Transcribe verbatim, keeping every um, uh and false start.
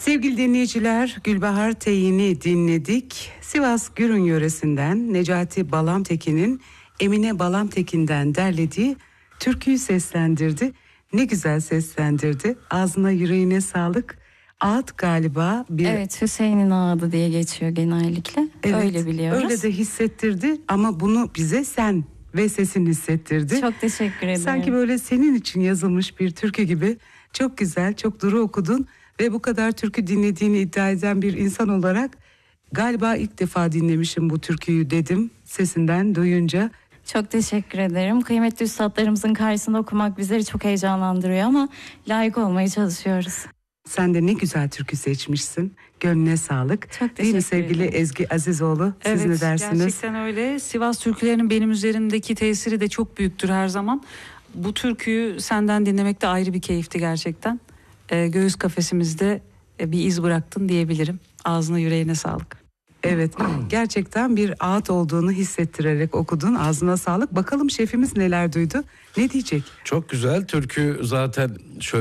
Sevgili dinleyiciler, Gülbahar Teyin'i dinledik. Sivas Gürün yöresinden Necati Balamtekin'in Emine Balamtekin'den derlediği türküyü seslendirdi. Ne güzel seslendirdi. Ağzına yüreğine sağlık. Ağıt galiba bir... Evet, Hüseyin'in ağıdı diye geçiyor genellikle. Evet, öyle biliyoruz. Öyle de hissettirdi ama bunu bize sen ve sesin hissettirdi. Çok teşekkür ederim. Sanki böyle senin için yazılmış bir türkü gibi. Çok güzel, çok duru okudun ve bu kadar türkü dinlediğini iddia eden bir insan olarak galiba ilk defa dinlemişim bu türküyü dedim sesinden duyunca. Çok teşekkür ederim. Kıymetli üstadlarımızın karşısında okumak bizleri çok heyecanlandırıyor ama layık olmaya çalışıyoruz. Sen de ne güzel türkü seçmişsin. Gönlüne sağlık. Çok teşekkür Değil mi sevgili ederim. Ezgi Azizoğlu? Siz Evet, ne dersiniz? gerçekten öyle. Sivas türkülerinin benim üzerimdeki tesiri de çok büyüktür her zaman. Bu türküyü senden dinlemek de ayrı bir keyifti gerçekten. Ee, göğüs kafesimizde e, bir iz bıraktın diyebilirim. Ağzına yüreğine sağlık. Evet, gerçekten bir ağıt olduğunu hissettirerek okudun. Ağzına sağlık. Bakalım şefimiz neler duydu? Ne diyecek? Çok güzel türkü zaten şöyle